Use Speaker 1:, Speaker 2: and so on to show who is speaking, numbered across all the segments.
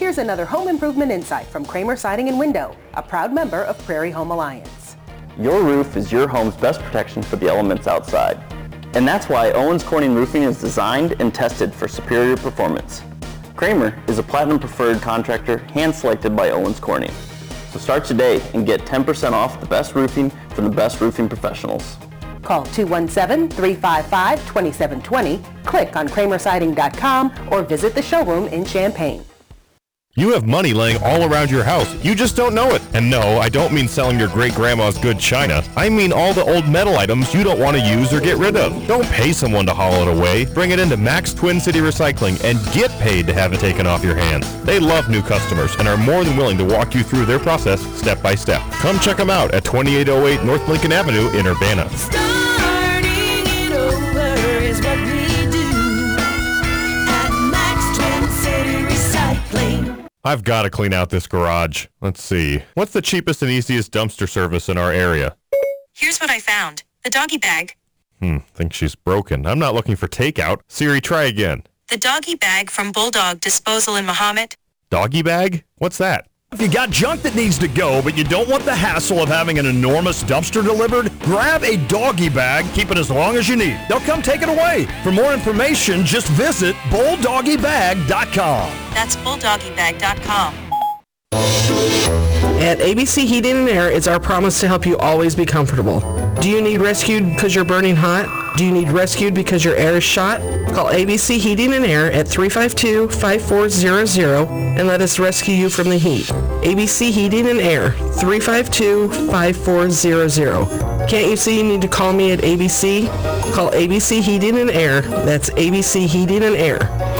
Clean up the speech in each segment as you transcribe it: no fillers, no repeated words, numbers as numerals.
Speaker 1: here's another home improvement insight from Kramer Siding and Window, a proud member of Prairie Home Alliance.
Speaker 2: Your roof is your home's best protection for the elements outside. And that's why Owens Corning Roofing is designed and tested for superior performance. Kramer is a Platinum Preferred contractor hand-selected by Owens Corning. So start today and get 10% off the best roofing from the best roofing professionals.
Speaker 1: Call 217-355-2720, click on kramersiding.com, or visit the showroom in Champaign.
Speaker 3: You have money laying all around your house. You just don't know it. And no, I don't mean selling your great-grandma's good china. I mean all the old metal items you don't want to use or get rid of. Don't pay someone to haul it away. Bring it into Max Twin City Recycling and get paid to have it taken off your hands. They love new customers and are more than willing to walk you through their process step by step. Come check them out at 2808 North Lincoln Avenue in Urbana.
Speaker 4: Starting it over is what we do at Max Twin City Recycling.
Speaker 3: I've got to clean out this garage. Let's see. What's the cheapest and easiest dumpster service in our area?
Speaker 5: Here's what I found. The doggy bag.
Speaker 3: Think she's broken. I'm not looking for takeout. Siri, try again.
Speaker 5: The doggy bag from Bulldog Disposal in Mahomet.
Speaker 3: Doggy bag? What's that?
Speaker 6: If you got junk that needs to go, but you don't want the hassle of having an enormous dumpster delivered, grab a doggy bag, keep it as long as you need. They'll come take it away. For more information, just visit bulldoggybag.com.
Speaker 5: That's bulldoggybag.com.
Speaker 7: At ABC Heating and Air, it's our promise to help you always be comfortable. Do you need rescued because you're burning hot? Do you need rescued because your air is shot? Call ABC Heating and Air at 352-5400 and let us rescue you from the heat. ABC Heating and Air, 352-5400. Can't you see you need to call me at ABC? Call ABC Heating and Air. That's ABC Heating and Air,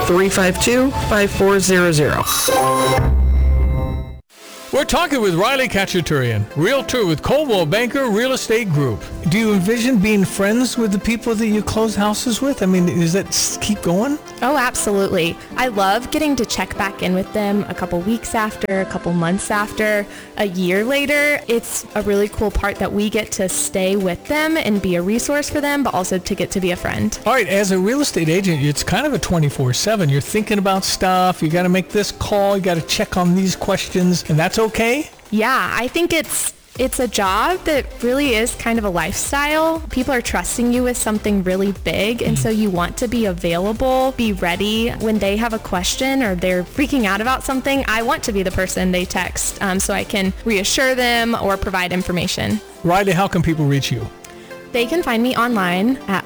Speaker 7: 352-5400.
Speaker 8: We're talking with Riley Khachaturian, realtor with Coldwell Banker Real Estate Group. Do you envision being friends with the people that you close houses with? I mean, does that keep going?
Speaker 9: Oh, absolutely. I love getting to check back in with them a couple weeks after, a couple months after, a year later. It's a really cool part that we get to stay with them and be a resource for them, but also to get to be a friend.
Speaker 8: All right, as a real estate agent, it's kind of a 24/7. You're thinking about stuff. You got to make this call. You got to check on these questions, and that's okay?
Speaker 9: Yeah, I think it's a job that really is kind of a lifestyle. People are trusting you with something really big, and so you want to be available, be ready when they have a question or they're freaking out about something. I want to be the person they text so I can reassure them or provide information.
Speaker 8: Riley, how can people reach you?
Speaker 9: They can find me online at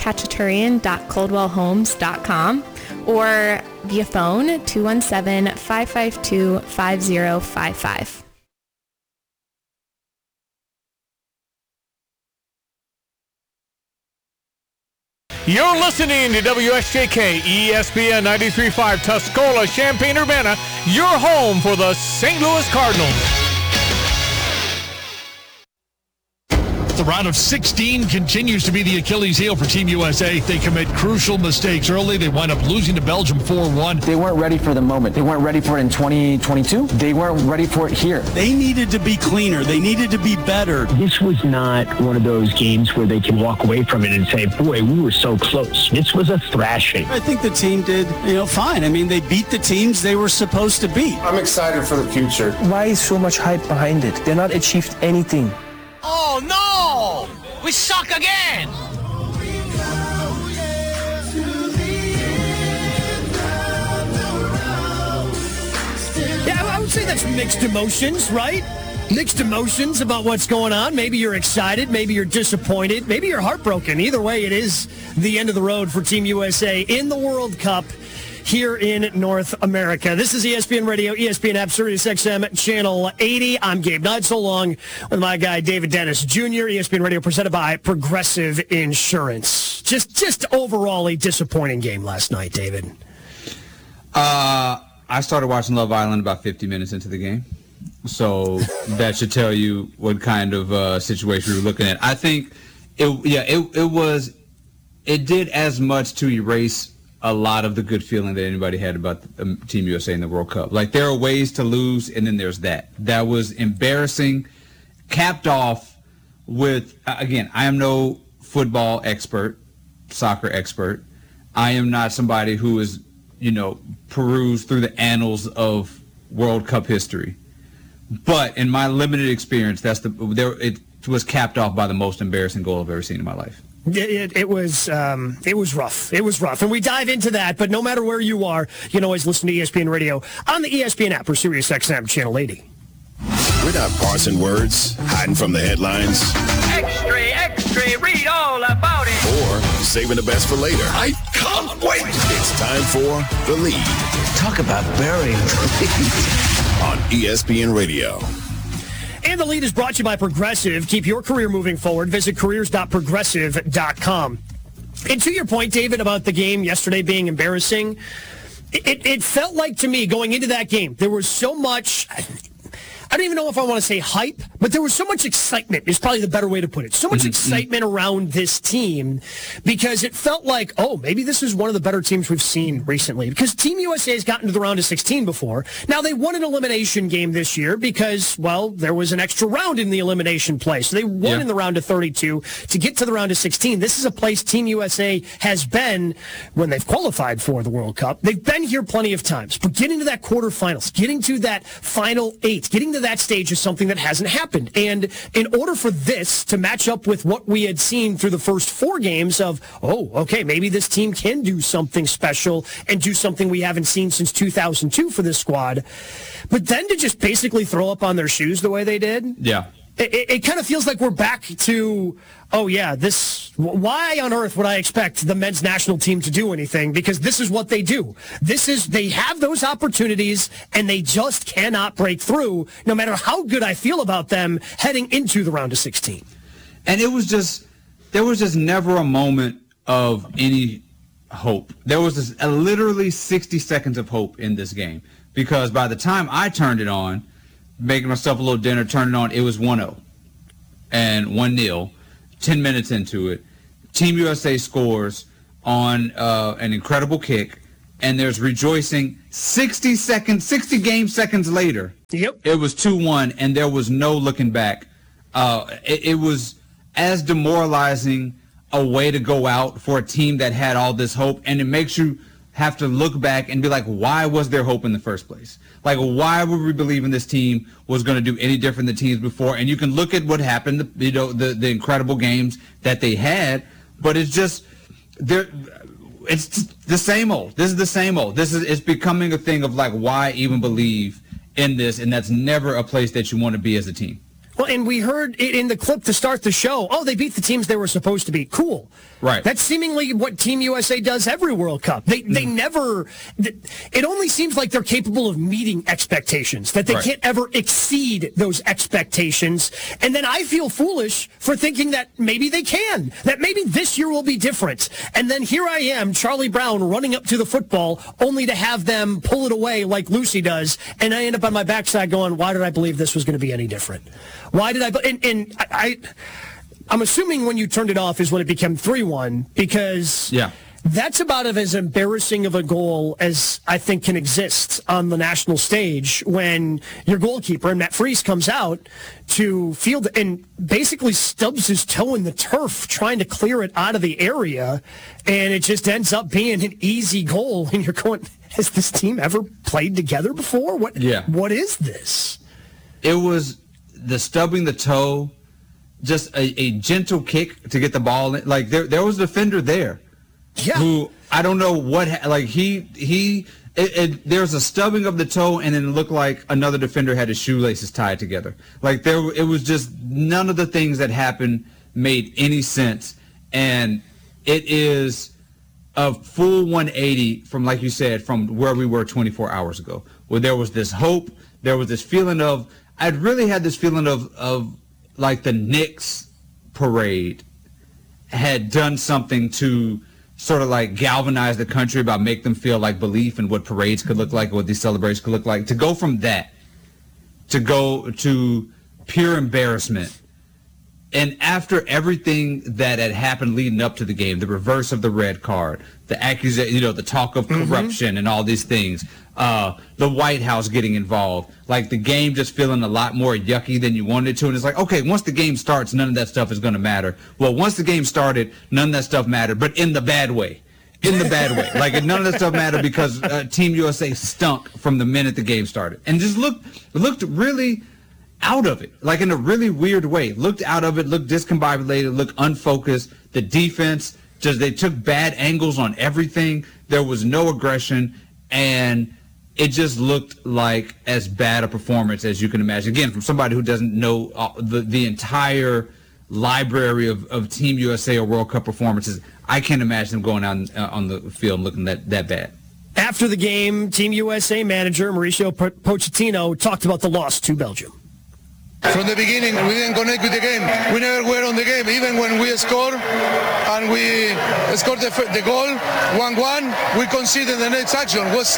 Speaker 9: rkhachaturian.coldwellhomes.com or via phone 217-552-5055.
Speaker 8: You're listening to WSJK ESPN 93.5 Tuscola, Champaign-Urbana, your home for the St. Louis Cardinals.
Speaker 10: The round of 16 continues to be the Achilles heel for Team USA. They commit crucial mistakes early. They wind up losing to Belgium 4-1.
Speaker 11: They weren't ready for the moment. They weren't ready for it in 2022. They weren't ready for it here.
Speaker 12: They needed to be cleaner. They needed to be better.
Speaker 13: This was not one of those games where they can walk away from it and say, boy, we were so close. This was a thrashing.
Speaker 12: I think the team did, fine. I mean, they beat the teams they were supposed to beat.
Speaker 14: I'm excited for the future.
Speaker 15: Why is so much hype behind it? They're not achieved anything.
Speaker 16: Oh, no! We suck again!
Speaker 17: Yeah, I would say that's mixed emotions, right? Mixed emotions about what's going on. Maybe you're excited. Maybe you're disappointed. Maybe you're heartbroken. Either way, it is the end of the road for Team USA in the World Cup here in North America. This is ESPN Radio, ESPN app, Sirius XM, Channel 80. I'm Gabe Knight, along with my guy David Dennis Jr., ESPN Radio, presented by Progressive Insurance. Just overall a disappointing game last night, David.
Speaker 18: I started watching Love Island about 50 minutes into the game. So that should tell you what kind of situation we were looking at. I think it did as much to erase a lot of the good feeling that anybody had about Team USA in the World Cup. Like, there are ways to lose, and then there's that. That was embarrassing, capped off with, again, I am no football expert, soccer expert. I am not somebody who is, perused through the annals of World Cup history. But in my limited experience, it was capped off by the most embarrassing goal I've ever seen in my life.
Speaker 17: It was rough. It was rough. And we dive into that, but no matter where you are, you can always listen to ESPN Radio on the ESPN app or SiriusXM Channel 80.
Speaker 14: We're not parsing words, hiding from the headlines.
Speaker 16: Extra, read all about it.
Speaker 14: Or saving the best for later. I can't wait. It's time for The Lead.
Speaker 16: Talk about burying the lead.
Speaker 14: On ESPN Radio.
Speaker 17: And The Lead is brought to you by Progressive. Keep your career moving forward. Visit careers.progressive.com. And to your point, David, about the game yesterday being embarrassing, it felt like to me going into that game, there was so much... I don't even know if I want to say hype, but there was so much excitement is probably the better way to put it. So much excitement around this team because it felt like, oh, maybe this is one of the better teams we've seen recently because Team USA has gotten to the round of 16 before. Now, they won an elimination game this year because, well, there was an extra round in the elimination play. So they won in the round of 32 to get to the round of 16. This is a place Team USA has been when they've qualified for the World Cup. They've been here plenty of times, but getting to that quarterfinals, getting to that final 8, getting to that stage is something that hasn't happened. And in order for this to match up with what we had seen through the first 4 games of, oh, okay, maybe this team can do something special and do something we haven't seen since 2002 for this squad. But then to just basically throw up on their shoes the way they did. Yeah. It kind of feels like we're back to, oh, yeah, why on earth would I expect the men's national team to do anything? Because this is what they do. They have those opportunities, and they just cannot break through, no matter how good I feel about them heading into the round of 16.
Speaker 18: And there was just never a moment of any hope. There was literally 60 seconds of hope in this game. Because by the time I turned it on, making myself a little dinner, turning it on, it was 1-0 and 1-0. 10 minutes into it, Team USA scores on an incredible kick, and there's rejoicing 60 game seconds later. Yep. It was 2-1, and there was no looking back. It was as demoralizing a way to go out for a team that had all this hope, and it makes you have to look back and be like, why was there hope in the first place? Like, why were we believing this team was going to do any different than teams before? And you can look at what happened, the incredible games that they had, but it's just, it's the same old. This is the same old. It's becoming a thing of like, why even believe in this? And that's never a place that you want to be as a team.
Speaker 17: Well, and we heard in the clip to start the show, oh, they beat the teams they were supposed to beat. Cool. Right. That's seemingly what Team USA does every World Cup. They never, it only seems like they're capable of meeting expectations, that they can't ever exceed those expectations. And then I feel foolish for thinking that maybe they can, that maybe this year will be different. And then here I am, Charlie Brown, running up to the football, only to have them pull it away like Lucy does. And I end up on my backside going, why did I believe this was going to be any different? Why did I'm assuming when you turned it off is when it became 3-1 because that's about as embarrassing of a goal as I think can exist on the national stage when your goalkeeper, Matt Freese, comes out to field and basically stubs his toe in the turf trying to clear it out of the area, and it just ends up being an easy goal, and you're going, has this team ever played together before? What is this?
Speaker 18: It was the stubbing the toe, just a gentle kick to get the ball in. Like there was a defender there, who I don't know what like there's a stubbing of the toe, and then it looked like another defender had his shoelaces tied together. Like it was just none of the things that happened made any sense, and it is a full 180 from, like you said, from where we were 24 hours ago, where there was this hope, there was this feeling of. I'd really had this feeling of like the Knicks parade had done something to sort of like galvanize the country about make them feel like belief in what parades could look like, what these celebrations could look like. To go from that to go to pure embarrassment. And after everything that had happened leading up to the game, the reverse of the red card, the accusation, the talk of corruption and all these things, the White House getting involved, like the game just feeling a lot more yucky than you wanted it to. And it's like, okay, once the game starts, none of that stuff is going to matter. Well, once the game started, none of that stuff mattered, but in the bad way. in the bad way. Like, none of that stuff mattered because Team USA stunk from the minute the game started. And just looked really out of it, like in a really weird way. Looked out of it, looked discombobulated, looked unfocused. The defense, they took bad angles on everything. There was no aggression, and it just looked like as bad a performance as you can imagine. Again, from somebody who doesn't know the entire library of Team USA or World Cup performances, I can't imagine them going out on the field looking that bad.
Speaker 17: After the game, Team USA manager Mauricio Pochettino talked about the loss to Belgium.
Speaker 19: From the beginning, we didn't connect with the game. We never were on the game. Even when we scored, and we scored the goal, 1-1, we conceded the next action. Was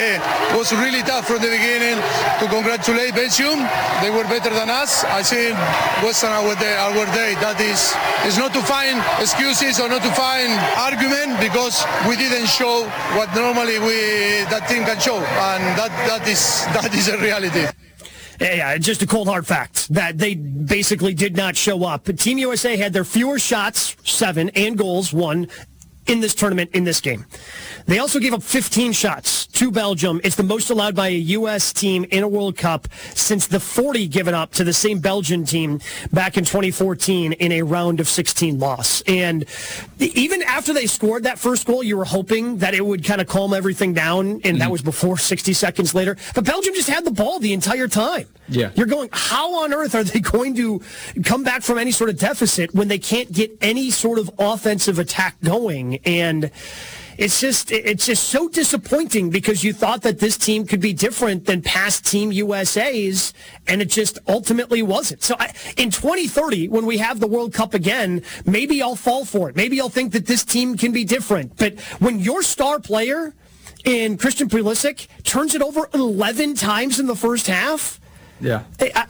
Speaker 19: really tough from the beginning to congratulate Belgium. They were better than us. I think it wasn't our day. That is, it's not to find excuses or not to find argument, because we didn't show what normally that team can show, and that is a reality.
Speaker 17: Yeah, just a cold hard fact that they basically did not show up. Team USA had their fewer shots, 7, and goals, 1, in this tournament, in this game. They also gave up 15 shots to Belgium. It's the most allowed by a U.S. team in a World Cup since the 40 given up to the same Belgian team back in 2014 in a round of 16 loss. And even after they scored that first goal, you were hoping that it would kind of calm everything down, and that was before 60 seconds later. But Belgium just had the ball the entire time.
Speaker 18: Yeah.
Speaker 17: You're going, how on earth are they going to come back from any sort of deficit when they can't get any sort of offensive attack going? And it's just so disappointing, because you thought that this team could be different than past Team USA's, and it just ultimately wasn't. So in 2030, when we have the World Cup again, maybe I'll fall for it. Maybe I'll think that this team can be different. But when your star player in Christian Pulisic turns it over 11 times in the first half,
Speaker 18: yeah,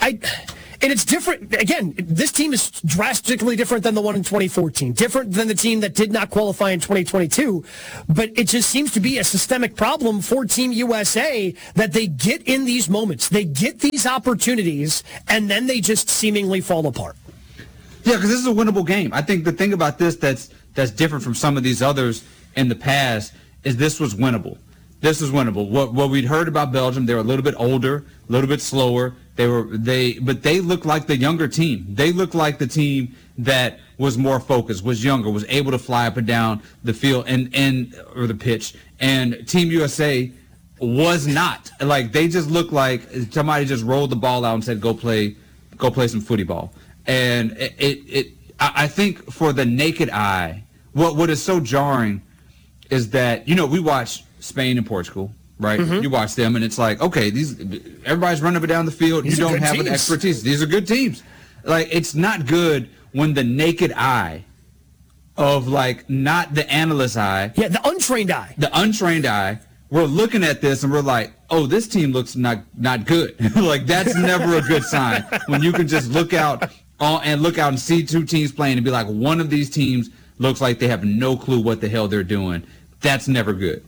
Speaker 17: and it's different. Again, this team is drastically different than the one in 2014, different than the team that did not qualify in 2022. But it just seems to be a systemic problem for Team USA that they get in these moments, they get these opportunities, and then they just seemingly fall apart.
Speaker 18: Yeah, because this is a winnable game. I think the thing about this that's different from some of these others in the past is this was winnable. This was winnable. What we'd heard about Belgium, they were a little bit older, a little bit slower. But they looked like the younger team. They looked like the team that was more focused, was younger, was able to fly up and down the field or the pitch. And Team USA was not. Like, they just looked like somebody just rolled the ball out and said, go play some footy ball. And I think for the naked eye, what is so jarring is that, we watch Spain and Portugal, right? Mm-hmm. You watch them, and it's like, okay, everybody's running up and down the field. You don't have an expertise. These are good teams. Like, it's not good when the naked eye of, like, not the analyst eye.
Speaker 17: Yeah, the untrained eye.
Speaker 18: We're looking at this, and we're like, oh, this team looks not good. Like, that's never a good sign when you can just look out and see two teams playing and be like, one of these teams looks like they have no clue what the hell they're doing. That's never good.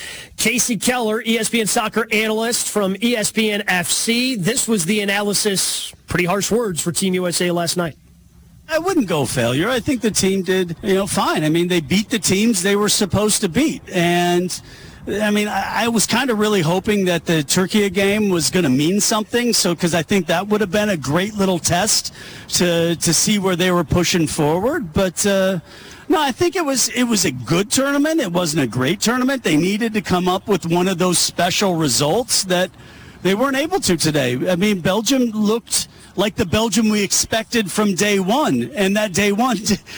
Speaker 17: Casey Keller, ESPN soccer analyst from ESPN FC. This was the analysis. Pretty harsh words for Team USA last night.
Speaker 12: I wouldn't go failure. I think the team did, fine. I mean, they beat the teams they were supposed to beat. And, I mean, I was kind of really hoping that the Turkey game was going to mean something. So, because I think that would have been a great little test to see where they were pushing forward. But, no, I think it was a good tournament. It wasn't a great tournament. They needed to come up with one of those special results that they weren't able to today. I mean, Belgium looked like the Belgium we expected from day one, and that day one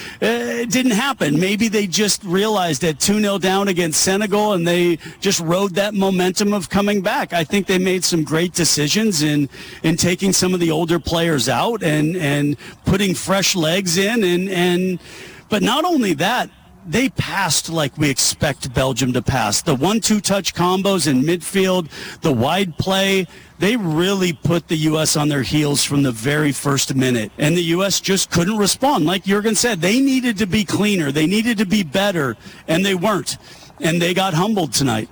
Speaker 12: didn't happen. Maybe they just realized that 2-0 down against Senegal, and they just rode that momentum of coming back. I think they made some great decisions in taking some of the older players out and putting fresh legs in, but not only that, they passed like we expect Belgium to pass. The 1-2 touch combos in midfield, the wide play, they really put the U.S. on their heels from the very first minute. And the U.S. just couldn't respond. Like Jurgen said, they needed to be cleaner. They needed to be better, and they weren't. And they got humbled tonight.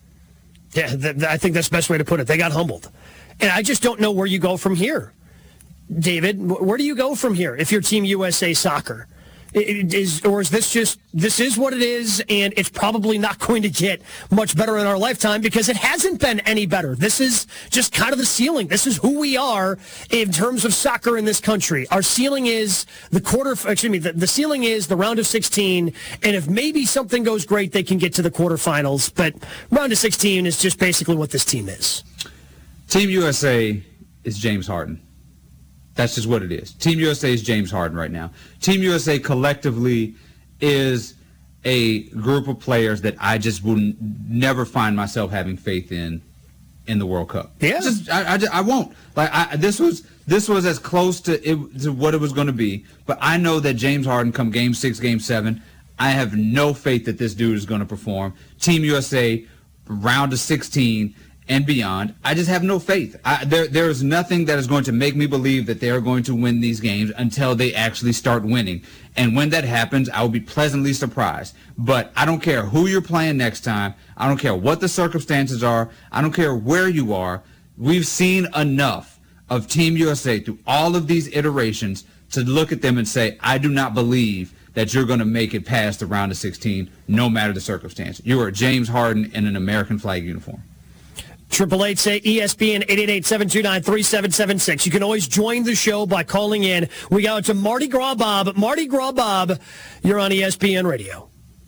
Speaker 17: Yeah, I think that's the best way to put it. They got humbled. And I just don't know where you go from here. David, where do you go from here if you're Team USA Soccer? Is this is what it is, and it's probably not going to get much better in our lifetime because it hasn't been any better. This is just kind of the ceiling. This is who we are in terms of soccer in this country. Our ceiling is the ceiling is the round of 16, and if maybe something goes great, they can get to the quarterfinals. But round of 16 is just basically what this team is.
Speaker 18: Team USA is James Harden. That's just what it is. Team USA is James Harden right now. Team USA collectively is a group of players that I just will never find myself having faith in the World Cup.
Speaker 17: Yeah,
Speaker 18: I won't. This was as close to what it was going to be. But I know that James Harden, come Game 6, Game 7, I have no faith that this dude is going to perform. Team USA, round of 16. And beyond, I just have no faith. There is nothing that is going to make me believe that they are going to win these games until they actually start winning. And when that happens, I will be pleasantly surprised. But I don't care who you're playing next time. I don't care what the circumstances are. I don't care where you are. We've seen enough of Team USA through all of these iterations to look at them and say, I do not believe that you're going to make it past the round of 16, no matter the circumstance. You are James Harden in an American flag uniform.
Speaker 17: 888-ESPN 888-729-3776. You can always join the show by calling in. We go to Mardi Gras Bob. Mardi Gras Bob, you're on ESPN Radio.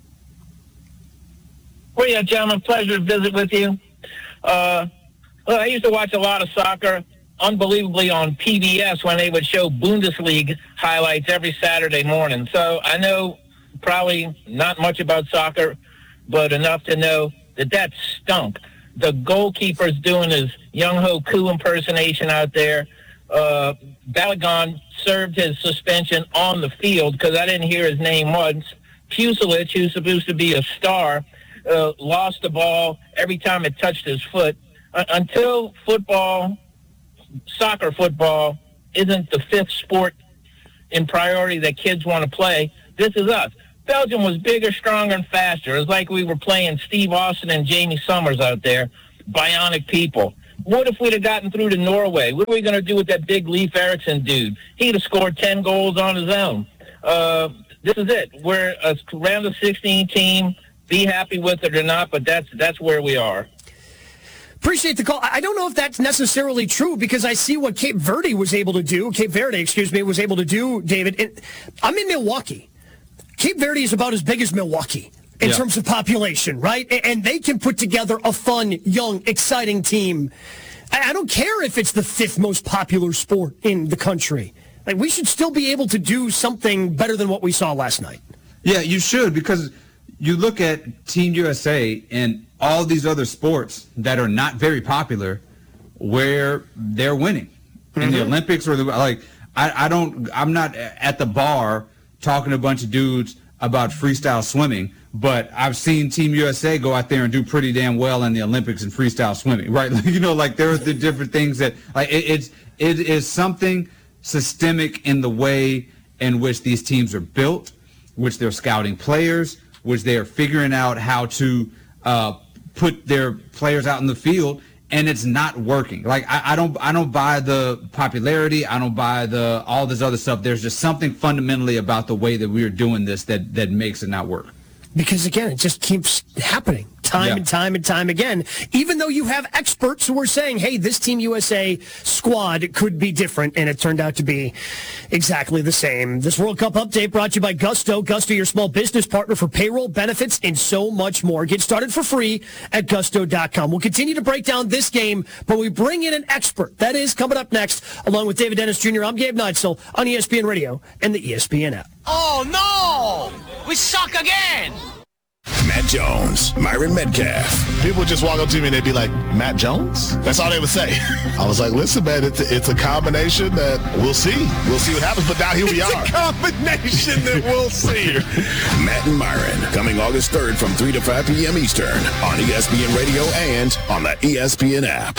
Speaker 20: Well, yeah, gentlemen, pleasure to visit with you. I used to watch a lot of soccer, unbelievably on PBS when they would show Bundesliga highlights every Saturday morning. So I know probably not much about soccer, but enough to know that stunk. The goalkeeper's doing his Young-Ho Koo impersonation out there. Balogun served his suspension on the field because I didn't hear his name once. Pusilich, who's supposed to be a star, lost the ball every time it touched his foot. Until soccer football, isn't the fifth sport in priority that kids want to play, this is us. Belgium was bigger, stronger, and faster. It was like we were playing Steve Austin and Jamie Summers out there, bionic people. What if we'd have gotten through to Norway? What are we going to do with that big Leif Erikson dude? He'd have scored 10 goals on his own. This is it. We're a round of 16 team. Be happy with it or not, but that's where we are.
Speaker 17: Appreciate the call. I don't know if that's necessarily true because I see what Cape Verde was able to do, David. And I'm in Milwaukee. Cape Verde is about as big as Milwaukee in terms of population, right? And they can put together a fun, young, exciting team. I don't care if it's the fifth most popular sport in the country. Like, we should still be able to do something better than what we saw last night.
Speaker 18: Yeah, you should, because you look at Team USA and all these other sports that are not very popular where they're winning. In the Olympics or I'm not at the bar talking to a bunch of dudes about freestyle swimming, but I've seen Team USA go out there and do pretty damn well in the Olympics in freestyle swimming, right? There are the different things that, it is something systemic in the way in which these teams are built, which they're scouting players, which they are figuring out how to put their players out in the field, and it's not working. I don't buy the popularity. I don't buy all this other stuff. There's just something fundamentally about the way that we are doing this that makes it not work.
Speaker 17: Because, again, it just keeps happening time and time again. Even though you have experts who are saying, hey, this Team USA squad could be different, and it turned out to be exactly the same. This World Cup update brought to you by Gusto. Gusto, your small business partner for payroll, benefits, and so much more. Get started for free at Gusto.com. We'll continue to break down this game, but we bring in an expert. That is coming up next, along with David Dennis Jr. I'm Gabe Neitzel on ESPN Radio and the ESPN app.
Speaker 16: Oh, no! We suck again!
Speaker 14: Matt Jones, Myron Metcalf.
Speaker 21: People would just walk up to me and they'd be like, Matt Jones? That's all they would say. I was like, listen, man, it's a combination that we'll see. We'll see what happens, but now here we are.
Speaker 14: It's a combination that we'll see. Matt and Myron, coming August 3rd from 3 to 5 p.m. Eastern on ESPN Radio and on the ESPN app.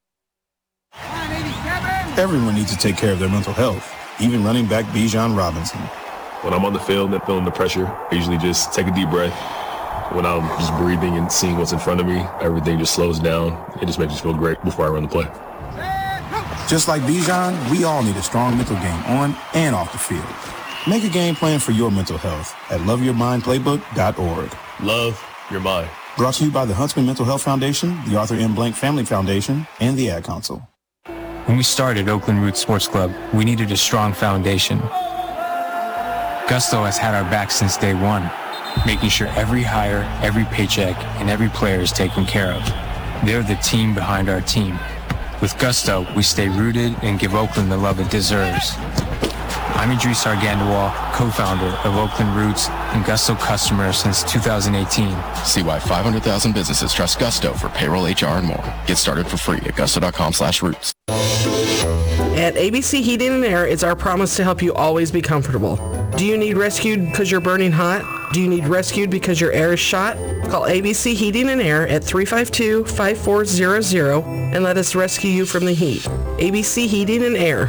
Speaker 22: Everyone needs to take care of their mental health, even running back Bijan Robinson.
Speaker 23: When I'm on the field and feeling the pressure, I usually just take a deep breath. When I'm just breathing and seeing what's in front of me, everything just slows down. It just makes me feel great before I run the play.
Speaker 22: Just like Bijan, we all need a strong mental game on and off the field. Make a game plan for your mental health at loveyourmindplaybook.org.
Speaker 23: Love your mind.
Speaker 22: Brought to you by the Huntsman Mental Health Foundation, the Arthur M. Blank Family Foundation, and the Ad Council.
Speaker 1: When we started Oakland Roots Sports Club, we needed a strong foundation. Gusto has had our back since day one, making sure every hire, every paycheck, and every player is taken care of. They're the team behind our team. With Gusto, we stay rooted and give Oakland the love it deserves. I'm Idris Argandawal, co-founder of Oakland Roots and Gusto customer since 2018.
Speaker 2: See why 500,000 businesses trust Gusto for payroll, HR, and more. Get started for free at gusto.com/roots.
Speaker 7: At ABC Heating and Air, it's our promise to help you always be comfortable. Do you need rescued because you're burning hot? Do you need rescued because your air is shot? Call ABC Heating and Air at 352-5400 and let us rescue you from the heat. ABC Heating and Air,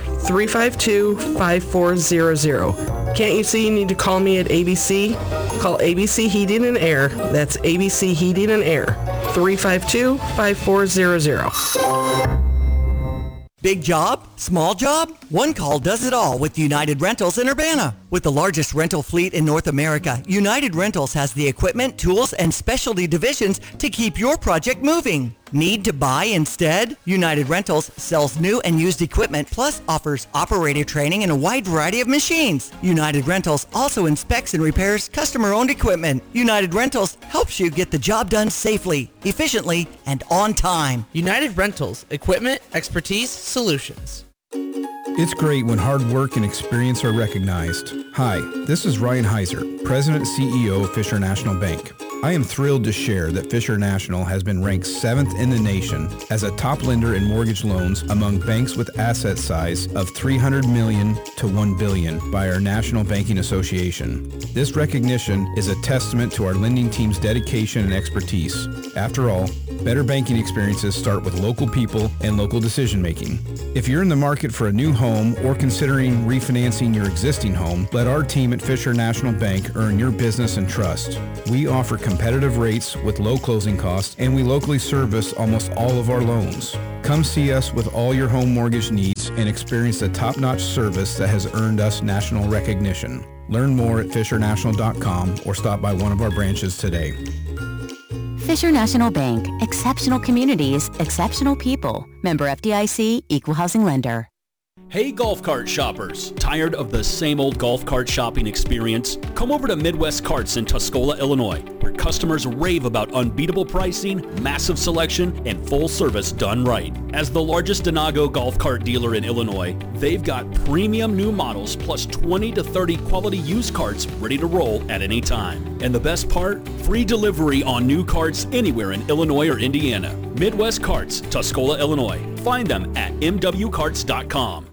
Speaker 7: 352-5400. Can't you see you need to call me at ABC? Call ABC Heating and Air. That's ABC Heating and Air, 352-5400.
Speaker 4: Big job? Small job? One call does it all with United Rentals in Urbana. With the largest rental fleet in North America, United Rentals has the equipment, tools, and specialty divisions to keep your project moving. Need to buy instead? United Rentals sells new and used equipment plus offers operator training and a wide variety of machines. United Rentals also inspects and repairs customer-owned equipment. United Rentals helps you get the job done safely, efficiently, and on time.
Speaker 24: United Rentals, equipment, expertise, solutions.
Speaker 25: It's great when hard work and experience are recognized. Hi, this is Ryan Heiser, President and CEO of Fisher National Bank. I am thrilled to share that Fisher National has been ranked 7th in the nation as a top lender in mortgage loans among banks with asset size of $300 million to $1 billion by our National Banking Association. This recognition is a testament to our lending team's dedication and expertise. After all, better banking experiences start with local people and local decision making. If you're in the market for a new home or considering refinancing your existing home, let our team at Fisher National Bank earn your business and trust. We offer competitive rates with low closing costs, and we locally service almost all of our loans. Come see us with all your home mortgage needs and experience the top-notch service that has earned us national recognition. Learn more at fishernational.com or stop by one of our branches today.
Speaker 26: Fisher National Bank. Exceptional communities, exceptional people. Member FDIC, Equal Housing Lender.
Speaker 27: Hey golf cart shoppers, tired of the same old golf cart shopping experience? Come over to Midwest Carts in Tuscola, Illinois, where customers rave about unbeatable pricing, massive selection, and full service done right. As the largest Denago golf cart dealer in Illinois, they've got premium new models plus 20 to 30 quality used carts ready to roll at any time. And the best part? Free delivery on new carts anywhere in Illinois or Indiana. Midwest Carts, Tuscola, Illinois. Find them at mwcarts.com.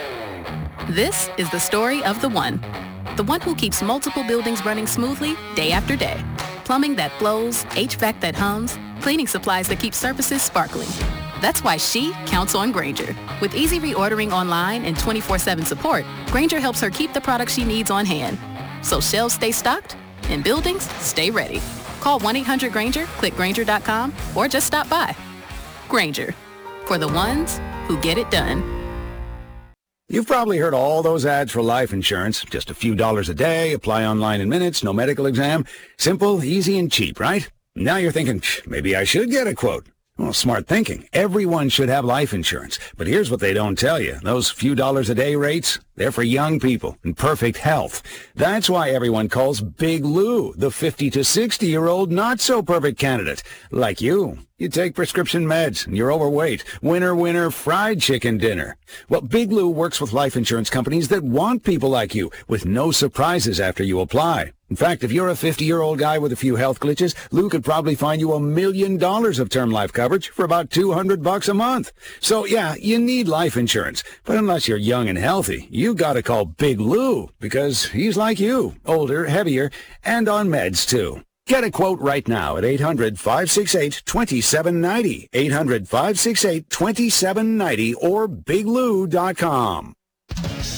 Speaker 28: This is the story of the one who keeps multiple buildings running smoothly day after day. Plumbing that flows, HVAC that hums, cleaning supplies that keep surfaces sparkling. That's why she counts on Grainger. With easy reordering online and 24/7 support, Grainger helps her keep the products she needs on hand. So shelves stay stocked and buildings stay ready. Call 1-800-GRAINGER, click Grainger.com, or just stop by. Grainger, for the ones who get it done.
Speaker 29: You've probably heard all those ads for life insurance. Just a few dollars a day, apply online in minutes, no medical exam. Simple, easy, and cheap, right? Now you're thinking, maybe I should get a quote. Well, smart thinking. Everyone should have life insurance. But here's what they don't tell you. Those few dollars a day rates, they're for young people in perfect health. That's why everyone calls Big Lou the 50 to 60-year-old not-so-perfect candidate. Like you. You take prescription meds and you're overweight. Winner, winner, fried chicken dinner. Well, Big Lou works with life insurance companies that want people like you with no surprises after you apply. In fact, if you're a 50-year-old guy with a few health glitches, Lou could probably find you $1 million of term life coverage for about $200 a month. So, yeah, you need life insurance. But unless you're young and healthy, you gotta call Big Lou because he's like you, older, heavier, and on meds, too. Get a quote right now at 800-568-2790, 800-568-2790, or biglou.com.